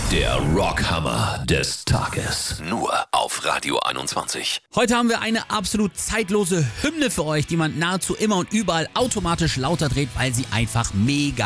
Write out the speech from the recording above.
Der Rockhammer des Tages. Nur auf Radio 21. Heute haben wir eine absolut zeitlose Hymne für euch, die man nahezu immer und überall automatisch lauter dreht, weil sie einfach mega